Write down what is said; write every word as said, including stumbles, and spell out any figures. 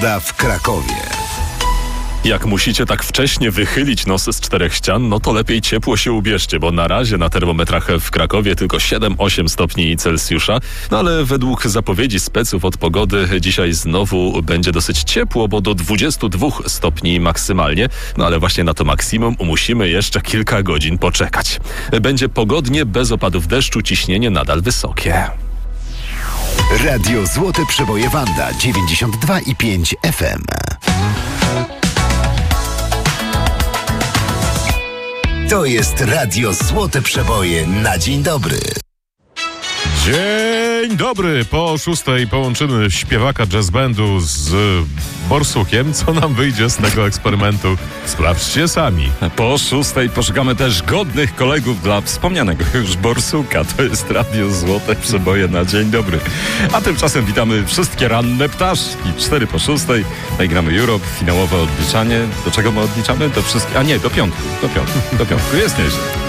pogoda w Krakowie. Jak musicie tak wcześnie wychylić nos z czterech ścian, no to lepiej ciepło się ubierzcie, bo na razie na termometrach w Krakowie tylko siedem osiem stopni Celsjusza. No ale według zapowiedzi speców od pogody dzisiaj znowu będzie dosyć ciepło, bo do dwudziestu dwóch stopni maksymalnie. No ale właśnie na to maksimum musimy jeszcze kilka godzin poczekać. Będzie pogodnie, bez opadów deszczu, ciśnienie nadal wysokie. Radio Złote Przeboje Wanda dziewięćdziesiąt dwa i pięć F M. To jest Radio Złote Przeboje na dzień dobry. Dzień dobry. Po szóstej połączymy śpiewaka jazz bandu z borsukiem. Co nam wyjdzie z tego eksperymentu? Sprawdźcie sami. Po szóstej poszukamy też godnych kolegów dla wspomnianego już borsuka. To jest Radio Złote Przeboje na dzień dobry. A tymczasem witamy wszystkie ranne ptaszki. Cztery po szóstej. No i gramy Europe, finałowe odliczanie. Do czego my odliczamy? Do wszystkich. A nie, do piątku. Do piątku. Do piątku. Jest nieźle.